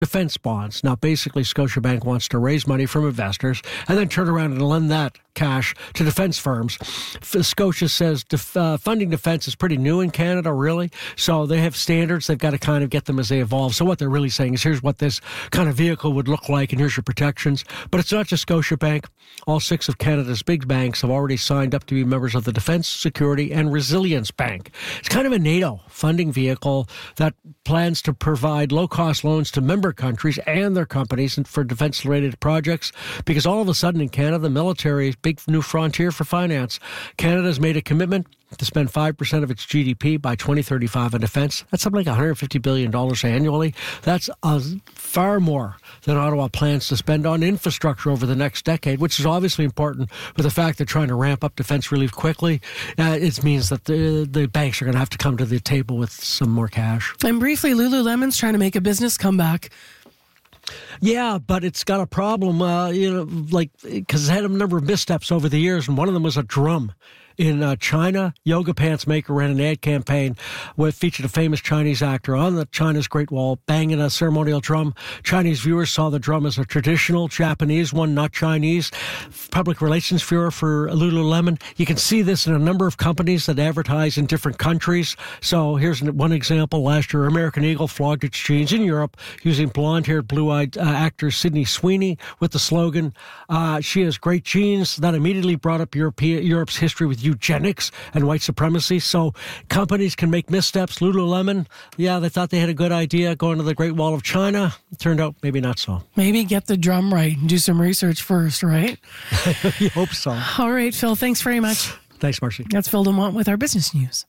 defense bonds. Now, basically, Scotiabank wants to raise money from investors and then turn around and lend that cash to defense firms. Scotia says funding defense is pretty new in Canada, really. So they have standards. They've got to kind of get them as they evolve. So what they're really saying is, here's what this kind of vehicle would look like, and here's your protections. But it's not just Scotiabank. All 6 of Canada's big banks have already signed up to be members of the Defense, Security, and Resilience Bank. It's kind of a NATO funding vehicle that plans to provide low-cost loans to member countries and their companies for defense-related projects, because all of a sudden in Canada, the military is a big new frontier for finance. Canada's made a commitment to spend 5% of its GDP by 2035 on defense. That's something like $150 billion annually. That's far more than Ottawa plans to spend on infrastructure over the next decade, which is obviously important. But the fact they're trying to ramp up defense relief quickly, it means that the banks are going to have to come to the table with some more cash. And briefly, Lululemon's trying to make a business comeback. Yeah, but it's got a problem, because it's had a number of missteps over the years, and one of them was a drum. In China, yoga pants maker ran an ad campaign where featured a famous Chinese actor on the China's Great Wall banging a ceremonial drum. Chinese viewers saw the drum as a traditional Japanese one, not Chinese. Public relations furor for Lululemon. You can see this in a number of companies that advertise in different countries. So here's one example. Last year, American Eagle flogged its jeans in Europe using blonde-haired, blue-eyed actor Sydney Sweeney with the slogan, "She has great jeans." That immediately brought up Europe's history with eugenics and white supremacy. So companies can make missteps. Lululemon, they thought they had a good idea going to the Great Wall of China. It turned out maybe not so. Maybe get the drum right and do some research first, right? You hope so. All right, Phil, thanks very much. Thanks, Marcy. That's Phil DeMont with our business news.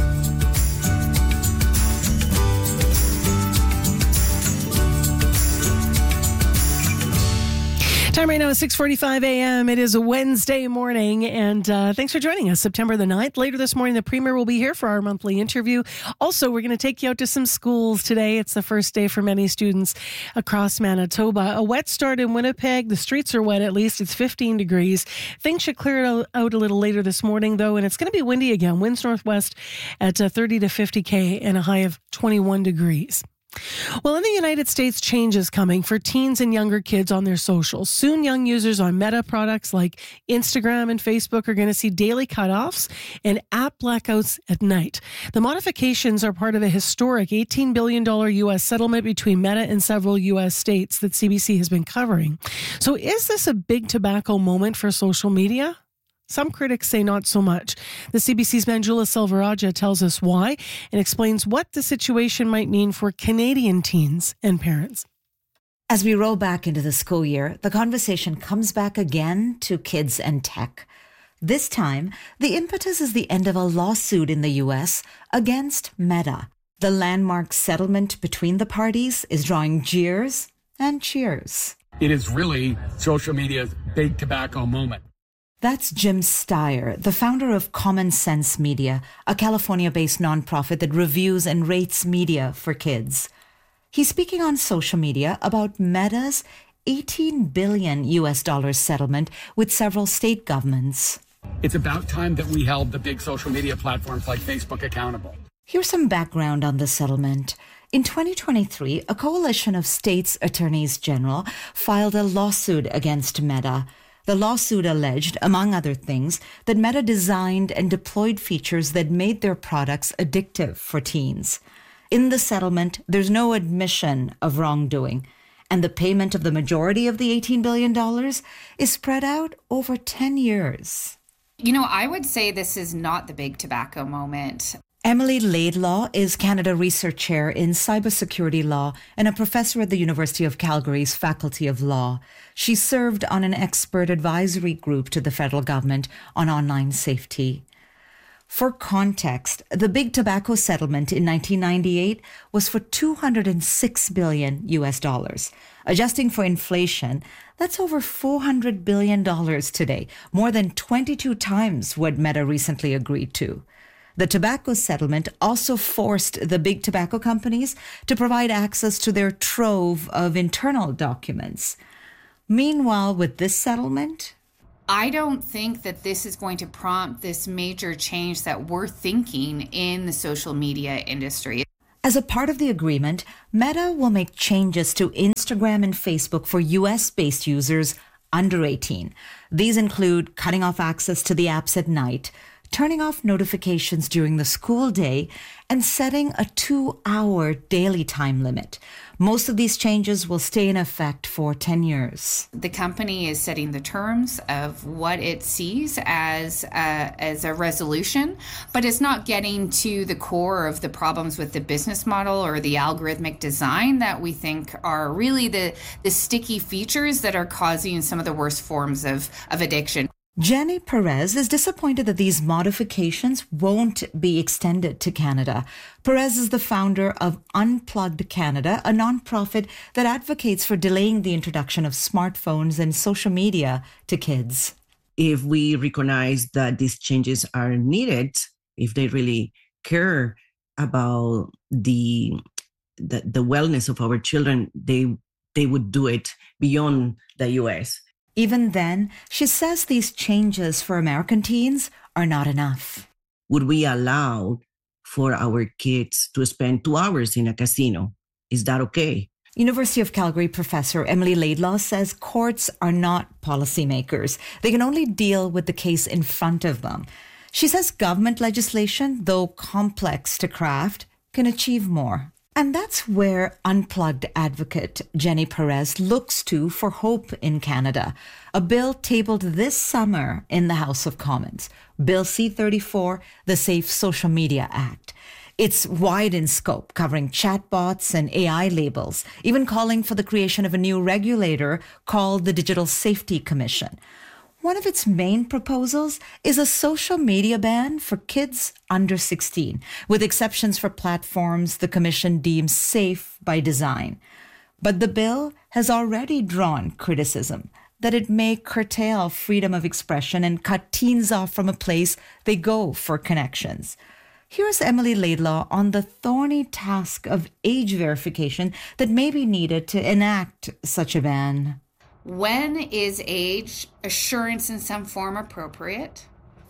Time right now is 6:45 a.m. It is a Wednesday morning, and thanks for joining us. September the 9th. Later this morning, the Premier will be here for our monthly interview. Also, we're going to take you out to some schools today. It's the first day for many students across Manitoba. A wet start in Winnipeg. The streets are wet, at least. It's 15 degrees. Things should clear out a little later this morning, though, and it's going to be windy again. Winds northwest at 30 to 50 km and a high of 21 degrees. Well, in the United States, change is coming for teens and younger kids on their socials. Soon, young users on Meta products like Instagram and Facebook are going to see daily cutoffs and app blackouts at night. The modifications are part of a historic $18 billion U.S. settlement between Meta and several U.S. states that CBC has been covering. So is this a big tobacco moment for social media? Some critics say not so much. The CBC's Manjula Selvarajah tells us why and explains what the situation might mean for Canadian teens and parents. As we roll back into the school year, the conversation comes back again to kids and tech. This time, the impetus is the end of a lawsuit in the U.S. against Meta. The landmark settlement between the parties is drawing jeers and cheers. It is really social media's big tobacco moment. That's Jim Steyer, the founder of Common Sense Media, a California-based nonprofit that reviews and rates media for kids. He's speaking on social media about Meta's $18 billion settlement with several state governments. It's about time that we held the big social media platforms like Facebook accountable. Here's some background on the settlement. In 2023, a coalition of states' attorneys general filed a lawsuit against Meta. The lawsuit alleged, among other things, that Meta designed and deployed features that made their products addictive for teens. In the settlement, there's no admission of wrongdoing, and the payment of the majority of the $18 billion is spread out over 10 years. I would say this is not the big tobacco moment. Emily Laidlaw is Canada Research Chair in Cybersecurity Law and a professor at the University of Calgary's Faculty of Law. She served on an expert advisory group to the federal government on online safety. For context, the big tobacco settlement in 1998 was for $206 billion. Adjusting for inflation, that's over $400 billion today, more than 22 times what Meta recently agreed to. The tobacco settlement also forced the big tobacco companies to provide access to their trove of internal documents. Meanwhile, with this settlement, I don't think that this is going to prompt this major change that we're thinking in the social media industry. As a part of the agreement, Meta will make changes to Instagram and Facebook for US-based users under 18. These include cutting off access to the apps at night, turning off notifications during the school day, and setting a 2-hour daily time limit. Most of these changes will stay in effect for 10 years. The company is setting the terms of what it sees as a resolution, but it's not getting to the core of the problems with the business model or the algorithmic design that we think are really the sticky features that are causing some of the worst forms of addiction. Jenny Perez is disappointed that these modifications won't be extended to Canada. Perez is the founder of Unplugged Canada, a nonprofit that advocates for delaying the introduction of smartphones and social media to kids. If we recognize that these changes are needed, if they really care about the wellness of our children, they would do it beyond the US. Even then, she says these changes for American teens are not enough. Would we allow for our kids to spend 2 hours in a casino? Is that okay? University of Calgary professor Emily Laidlaw says courts are not policymakers. They can only deal with the case in front of them. She says government legislation, though complex to craft, can achieve more. And that's where Unplugged advocate Jenny Perez looks to for hope in Canada. A bill tabled this summer in the House of Commons, Bill C-34, the Safe Social Media Act. It's wide in scope, covering chatbots and AI labels, even calling for the creation of a new regulator called the Digital Safety Commission. One of its main proposals is a social media ban for kids under 16, with exceptions for platforms the Commission deems safe by design. But the bill has already drawn criticism that it may curtail freedom of expression and cut teens off from a place they go for connections. Here's Emily Laidlaw on the thorny task of age verification that may be needed to enact such a ban. When is age assurance in some form appropriate?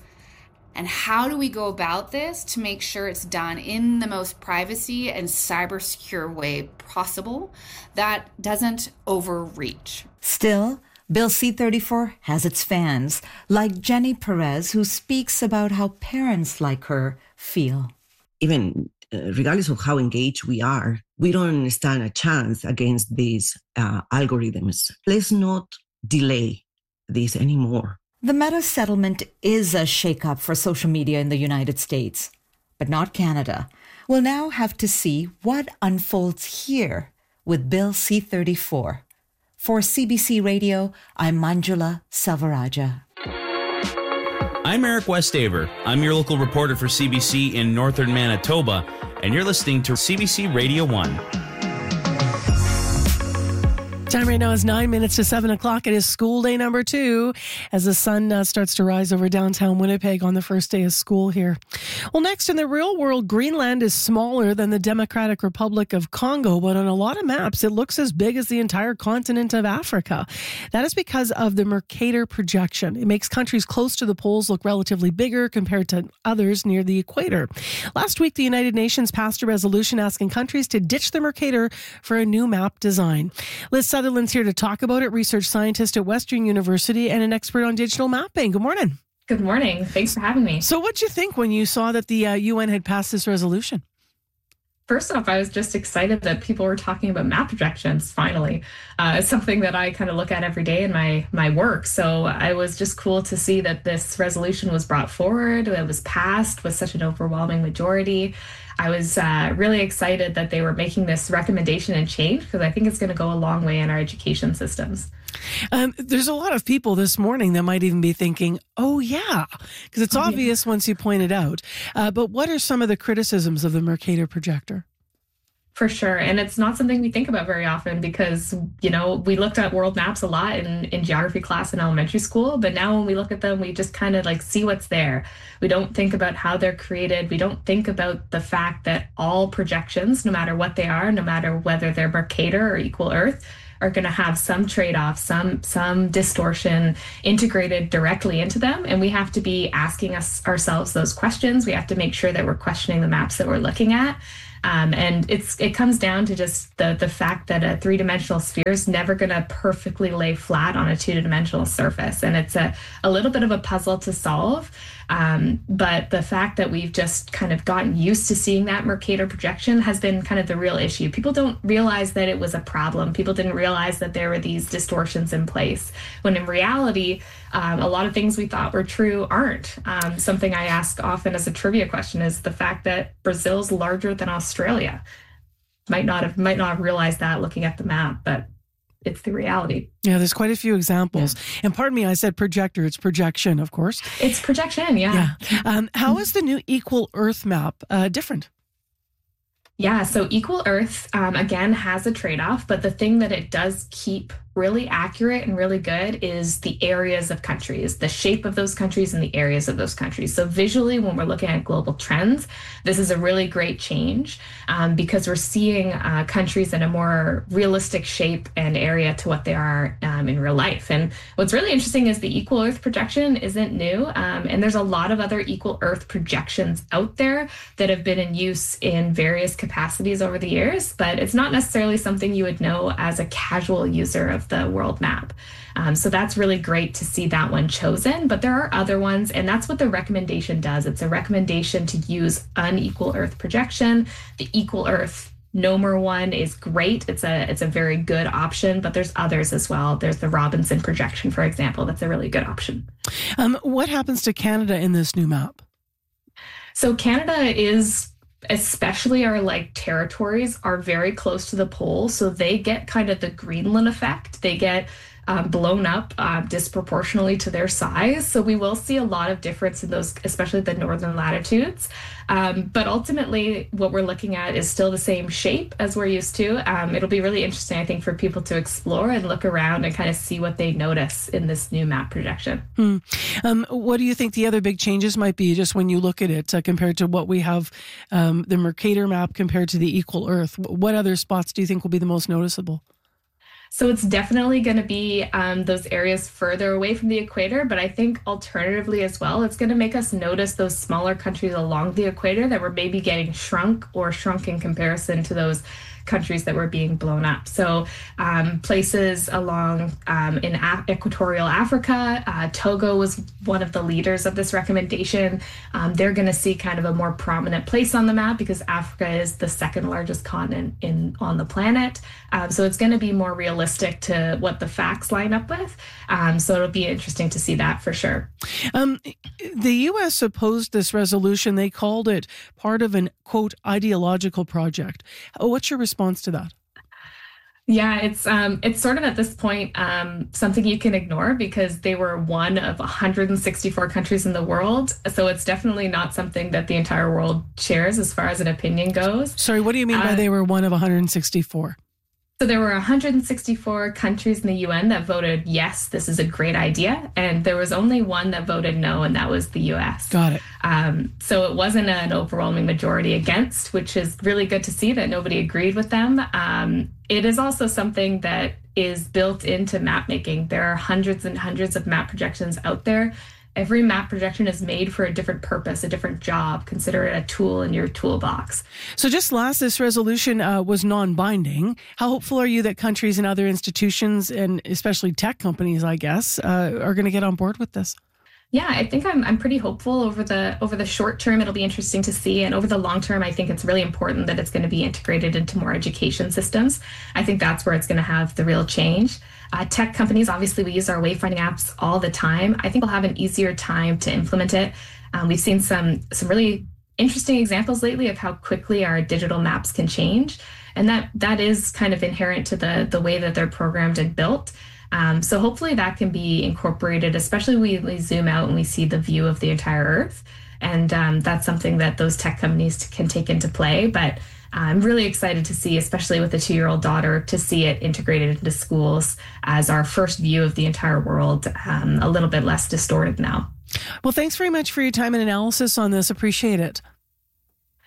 And how do we go about this to make sure it's done in the most privacy and cyber secure way possible that doesn't overreach? Still, Bill C-34 has its fans, like Jenny Perez, who speaks about how parents like her feel. Even regardless of how engaged we are, we don't stand a chance against these algorithms. Let's not delay this anymore. The Meta settlement is a shakeup for social media in the United States, but not Canada. We'll now have to see what unfolds here with Bill C-34. For CBC Radio, I'm Manjula Selvarajah. I'm Eric Westaver. I'm your local reporter for CBC in northern Manitoba, and you're listening to CBC Radio 1. Time right now is 9 minutes to 7 o'clock. It is school day number 2 as the sun starts to rise over downtown Winnipeg on the first day of school here. Well, next, in the real world, Greenland is smaller than the Democratic Republic of Congo, but on a lot of maps, it looks as big as the entire continent of Africa. That is because of the Mercator projection. It makes countries close to the poles look relatively bigger compared to others near the equator. Last week, the United Nations passed a resolution asking countries to ditch the Mercator for a new map design. Liz Sutherland's here to talk about it, research scientist at Western University and an expert on digital mapping. Good morning. Good morning. Thanks for having me. So what'd you think when you saw that the UN had passed this resolution? First off, I was just excited that people were talking about map projections, finally. It's something that I kind of look at every day in my work. So I was just cool to see that this resolution was brought forward, it was passed with such an overwhelming majority. I was really excited that they were making this recommendation and change because I think it's going to go a long way in our education systems. There's a lot of people this morning that might even be thinking, oh, yeah, because it's obvious once you point it out. But what are some of the criticisms of the Mercator projector? For sure. And it's not something we think about very often because, you know, we looked at world maps a lot in geography class in elementary school. But now when we look at them, we just kind of like see what's there. We don't think about how they're created. We don't think about the fact that all projections, no matter what they are, no matter whether they're Mercator or Equal Earth, are going to have some trade-off, some distortion integrated directly into them. And we have to be asking ourselves those questions. We have to make sure that we're questioning the maps that we're looking at. And it comes down to just the fact that a three-dimensional sphere is never going to perfectly lay flat on a two-dimensional surface. And it's a little bit of a puzzle to solve. But the fact that we've just kind of gotten used to seeing that Mercator projection has been kind of the real issue. People don't realize that it was a problem. People didn't realize that there were these distortions in place, when in reality, a lot of things we thought were true aren't. Something I ask often as a trivia question is the fact that Brazil's larger than Australia. Might not have realized that looking at the map, but it's the reality. Yeah, there's quite a few examples. Yeah. And pardon me, I said projector. It's projection, of course. It's projection, yeah. How is the new Equal Earth map different? Yeah, so Equal Earth, again, has a trade-off, but the thing that it does keep really accurate and really good is the areas of countries, the shape of those countries and the areas of those countries. So visually, when we're looking at global trends, this is a really great change because we're seeing countries in a more realistic shape and area to what they are in real life. And what's really interesting is the Equal Earth projection isn't new. And there's a lot of other Equal Earth projections out there that have been in use in various capacities over the years, but it's not necessarily something you would know as a casual user of the world map. So that's really great to see that one chosen, but there are other ones, and that's what the recommendation does. It's a recommendation to use unequal Earth projection. The Equal Earth NOMER one is great. It's a very good option, but there's others as well. There's the Robinson projection, for example. That's a really good option. What happens to Canada in this new map? So Canada is, especially our territories, are very close to the pole. So they get kind of the Greenland effect. They get blown up disproportionately to their size. So we will see a lot of difference in those, especially the northern latitudes. But ultimately, what we're looking at is still the same shape as we're used to. It'll be really interesting, I think, for people to explore and look around and kind of see what they notice in this new map projection. What do you think the other big changes might be, just when you look at it compared to what we have, the Mercator map compared to the Equal Earth? What other spots do you think will be the most noticeable? So it's definitely going to be those areas further away from the equator, but I think alternatively as well, it's going to make us notice those smaller countries along the equator that were maybe getting shrunk in comparison to those countries that were being blown up. So places along in equatorial Africa, Togo was one of the leaders of this recommendation. They're going to see kind of a more prominent place on the map because Africa is the second largest continent on the planet. So it's going to be more realistic to what the facts line up with. So it'll be interesting to see that for sure. The U.S. opposed this resolution. They called it part of an, quote, ideological project. What's your response to that? Yeah, it's sort of at this point something you can ignore because they were one of 164 countries in the world. So it's definitely not something that the entire world shares as far as an opinion goes. Sorry, what do you mean by they were one of 164? So there were 164 countries in the UN that voted, yes, this is a great idea. And there was only one that voted no, and that was the US. Got it. So it wasn't an overwhelming majority against, which is really good to see that nobody agreed with them. It is also something that is built into map making. There are hundreds and hundreds of map projections out there. Every map projection is made for a different purpose, a different job. Consider it a tool in your toolbox. So just last, this resolution was non-binding. How hopeful are you that countries and other institutions, and especially tech companies, I guess, are going to get on board with this? Yeah, I think I'm pretty hopeful over the short term. It'll be interesting to see. And over the long term, I think it's really important that it's going to be integrated into more education systems. I think that's where it's going to have the real change. Tech companies, obviously, we use our wayfinding apps all the time. I think we'll have an easier time to implement it. We've seen some really interesting examples lately of how quickly our digital maps can change. And that is kind of inherent to the way that they're programmed and built. So hopefully that can be incorporated, especially when we zoom out and we see the view of the entire Earth. And that's something that those tech companies can take into play. But I'm really excited to see, especially with a 2-year-old daughter, to see it integrated into schools as our first view of the entire world, a little bit less distorted now. Well, thanks very much for your time and analysis on this. Appreciate it.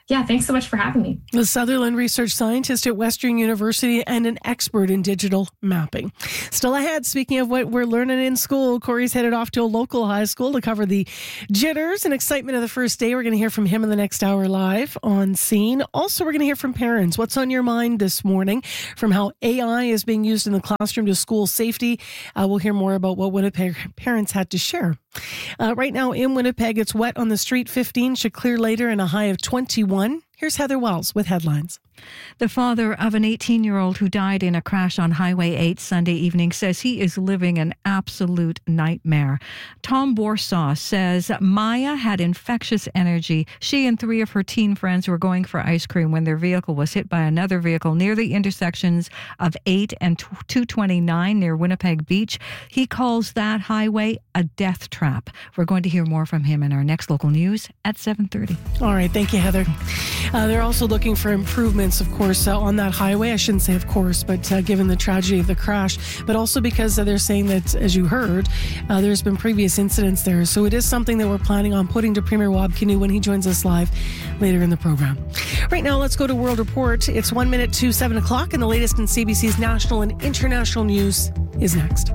Yeah, thanks so much for having me. The Sutherland research scientist at Western University and an expert in digital mapping. Still ahead, speaking of what we're learning in school, Corey's headed off to a local high school to cover the jitters and excitement of the first day. We're going to hear from him in the next hour live on Scene. Also, we're going to hear from parents. What's on your mind this morning? From how AI is being used in the classroom to school safety. We'll hear more about what Winnipeg parents had to share. Right now in Winnipeg, it's wet on the street. 15 should clear later and a high of 21. Here's Heather Wells with headlines. The father of an 18-year-old who died in a crash on Highway 8 Sunday evening says he is living an absolute nightmare. Tom Borsaw says Maya had infectious energy. She and 3 of her teen friends were going for ice cream when their vehicle was hit by another vehicle near the intersections of 8 and 229 near Winnipeg Beach. He calls that highway a death trap. We're going to hear more from him in our next local news at 7:30. All right. Thank you, Heather. They're also looking for improvements, of course, on that highway. I shouldn't say of course, but given the tragedy of the crash, but also because they're saying that, as you heard, there's been previous incidents there. So it is something that we're planning on putting to Premier Wab Kinew when he joins us live later in the program. Right now, let's go to World Report. It's 1 minute to 7 o'clock, and the latest in CBC's national and international news is next.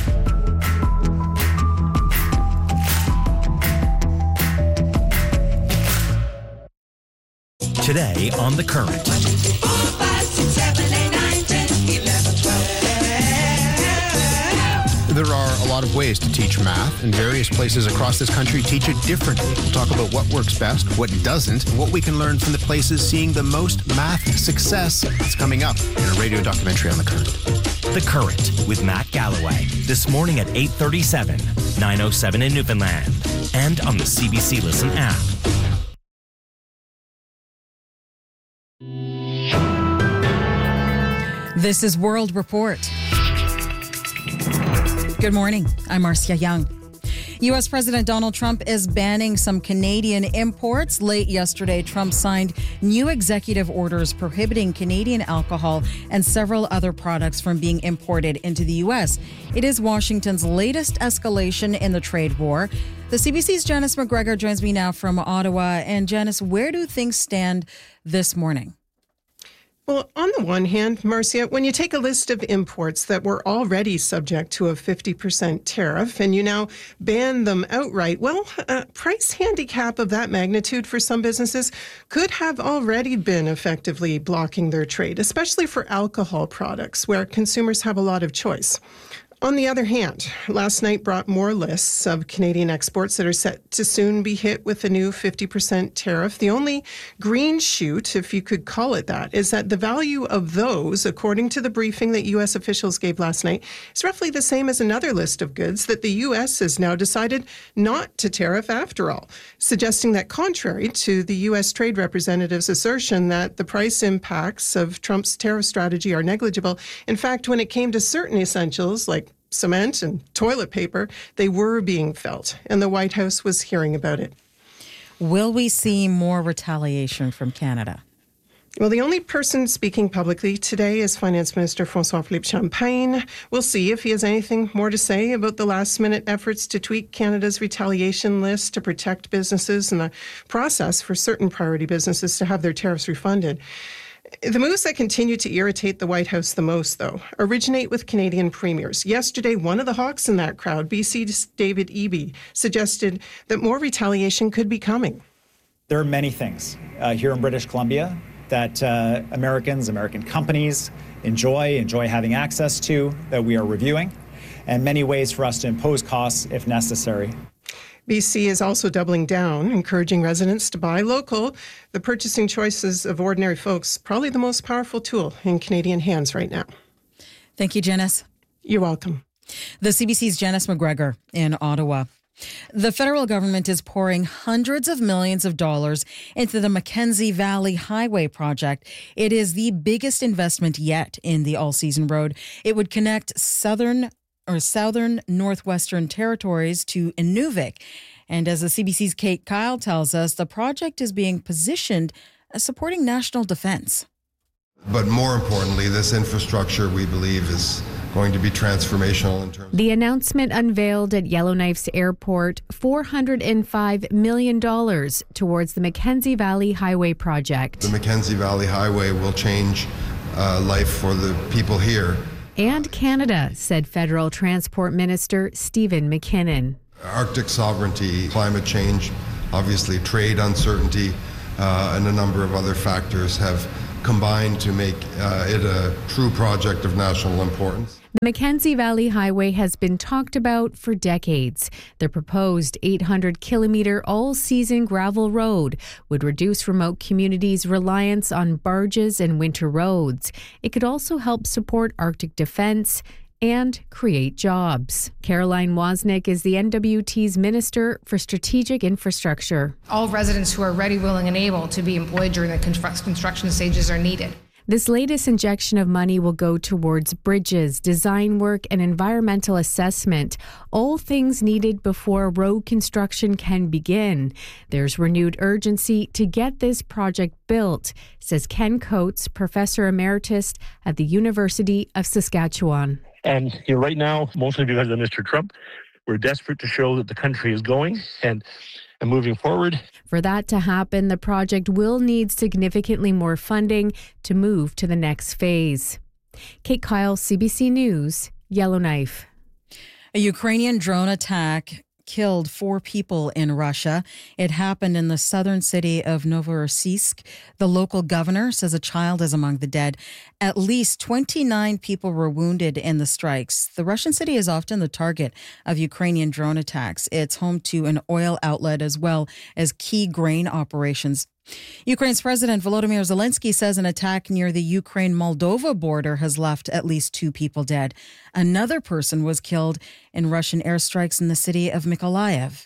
Today on The Current. There are a lot of ways to teach math, and various places across this country teach it differently. We'll talk about what works best, what doesn't, and what we can learn from the places seeing the most math success. It's coming up in a radio documentary on The Current. The Current with Matt Galloway. This morning at 8:37, 9:07 in Newfoundland, and on the CBC Listen app. This is World Report. Good morning. I'm Marcia Young. U.S. President Donald Trump is banning some Canadian imports. Late yesterday, Trump signed new executive orders prohibiting Canadian alcohol and several other products from being imported into the U.S. It is Washington's latest escalation in the trade war. The CBC's Janice McGregor joins me now from Ottawa. And Janice, where do things stand this morning? Well, on the one hand, Marcia, when you take a list of imports that were already subject to a 50% tariff and you now ban them outright, well, a price handicap of that magnitude for some businesses could have already been effectively blocking their trade, especially for alcohol products where consumers have a lot of choice. On the other hand, last night brought more lists of Canadian exports that are set to soon be hit with a new 50% tariff. The only green shoot, if you could call it that, is that the value of those, according to the briefing that U.S. officials gave last night, is roughly the same as another list of goods that the U.S. has now decided not to tariff after all, suggesting that contrary to the U.S. Trade Representative's assertion that the price impacts of Trump's tariff strategy are negligible, in fact, when it came to certain essentials like cement and toilet paper, they were being felt, and the White House was hearing about it. Will we see more retaliation from Canada? Well, the only person speaking publicly today is Finance Minister François-Philippe Champagne. We'll see if he has anything more to say about the last-minute efforts to tweak Canada's retaliation list to protect businesses and the process for certain priority businesses to have their tariffs refunded. The moves that continue to irritate the White House the most, though, originate with Canadian premiers. Yesterday, one of the hawks in that crowd, BC's David Eby, suggested that more retaliation could be coming. There are many things here in British Columbia that American companies enjoy having access to, that we are reviewing, and many ways for us to impose costs if necessary. BC is also doubling down, encouraging residents to buy local. The purchasing choices of ordinary folks, probably the most powerful tool in Canadian hands right now. Thank you, Janice. You're welcome. The CBC's Janice McGregor in Ottawa. The federal government is pouring hundreds of millions of dollars into the Mackenzie Valley Highway project. It is the biggest investment yet in the all-season road. It would connect southern northwestern territories to Inuvik. And as the CBC's Kate Kyle tells us, the project is being positioned as supporting national defense. But more importantly, this infrastructure, we believe, is going to be transformational in terms. The announcement unveiled at Yellowknife's airport $405 million towards the Mackenzie Valley Highway project. The Mackenzie Valley Highway will change life for the people here. And Canada, said Federal Transport Minister Stephen McKinnon. Arctic sovereignty, climate change, obviously trade uncertainty, and a number of other factors have combined to make it a true project of national importance. The Mackenzie Valley Highway has been talked about for decades. The proposed 800-kilometre all-season gravel road would reduce remote communities' reliance on barges and winter roads. It could also help support Arctic defence and create jobs. Caroline Wozniak is the NWT's Minister for Strategic Infrastructure. All residents who are ready, willing, and able to be employed during the construction stages are needed. This latest injection of money will go towards bridges, design work, and environmental assessment, all things needed before road construction can begin. There's renewed urgency to get this project built, says Ken Coates, Professor Emeritus at the University of Saskatchewan. And right now, mostly because of Mr. Trump, we're desperate to show that the country is going and moving forward. For that to happen, the project will need significantly more funding to move to the next phase. Kate Kyle, CBC News, Yellowknife. A Ukrainian drone attack killed 4 people in Russia. It happened in the southern city of Novorossiysk. The local governor says a child is among the dead. At least 29 people were wounded in the strikes. The Russian city is often the target of Ukrainian drone attacks. It's home to an oil outlet as well as key grain operations. Ukraine's President Volodymyr Zelensky says an attack near the Ukraine-Moldova border has left at least 2 people dead. Another person was killed in Russian airstrikes in the city of Mykolaiv.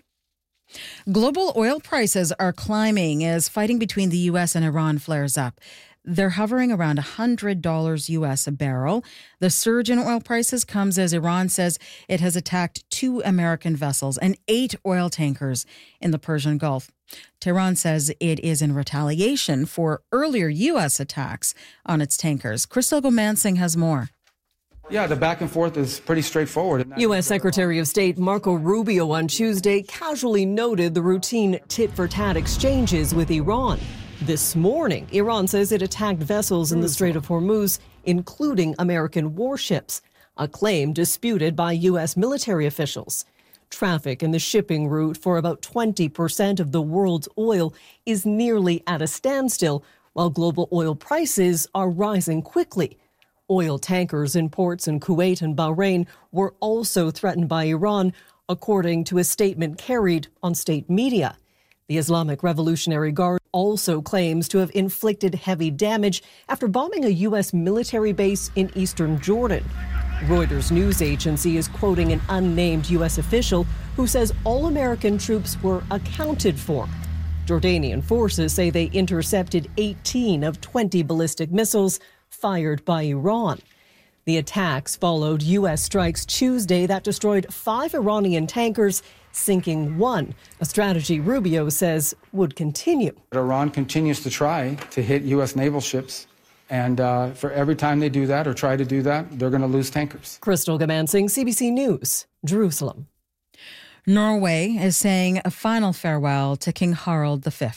Global oil prices are climbing as fighting between the U.S. and Iran flares up. They're hovering around $100 U.S. a barrel. The surge in oil prices comes as Iran says it has attacked 2 American vessels and 8 oil tankers in the Persian Gulf. Tehran says it is in retaliation for earlier U.S. attacks on its tankers. Crystal Gomansing has more. Yeah, the back and forth is pretty straightforward. U.S. Secretary of State Marco Rubio on Tuesday casually noted the routine tit-for-tat exchanges with Iran. This morning, Iran says it attacked vessels in the Strait of Hormuz, including American warships, a claim disputed by U.S. military officials. Traffic in the shipping route for about 20% of the world's oil is nearly at a standstill, while global oil prices are rising quickly. Oil tankers in ports in Kuwait and Bahrain were also threatened by Iran, according to a statement carried on state media. The Islamic Revolutionary Guard also claims to have inflicted heavy damage after bombing a U.S. military base in eastern Jordan. Reuters news agency is quoting an unnamed U.S. official who says all American troops were accounted for. Jordanian forces say they intercepted 18 of 20 ballistic missiles fired by Iran. The attacks followed U.S. strikes Tuesday that destroyed 5 Iranian tankers, sinking 1, a strategy Rubio says would continue. Iran continues to try to hit U.S. naval ships, and for every time they do that or try to do that, they're going to lose tankers. Crystal Gomansing, CBC News, Jerusalem. Norway is saying a final farewell to King Harald V.